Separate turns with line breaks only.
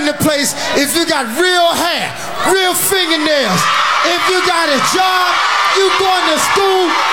the place if you got real hair, real fingernails. If you got a job, you going to school,